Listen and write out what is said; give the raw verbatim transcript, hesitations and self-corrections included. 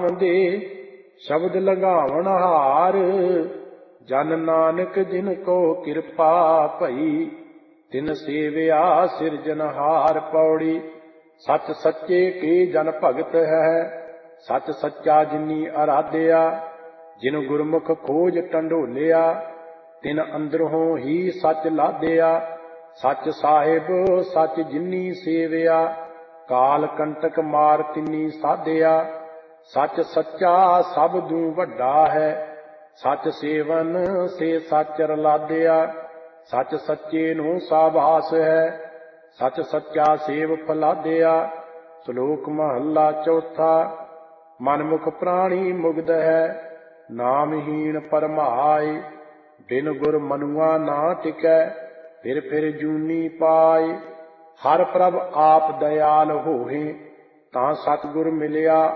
RAM दे शब्द लगावण हार। जन नानक जिनको कृपा भई तिन सेविया सिरजनहार। पौड़ी सच सच्चे के जन भगत है सच सच्चा जिनी आराध्या। जिन गुरमुख खोज टंडोलिया तिन अंदरों ही सच लादया। सच साहिब सच जिनी सेविया काल कंटक मार तिनी साधया। सच सच्चा सब दू वड्डा है सच सेवन से सच रलादया। सच सच्चे नू साबास है सच सच्चा सेव फलादया। श्लोक महला चौथा। मनमुख प्राणी मुग्ध है नामहीन परमाय। बिन गुर मनुआ ना टिकै फिर फिर जूनी पाए। हर प्रभ आप दयाल होहे तां सतगुर मिलिया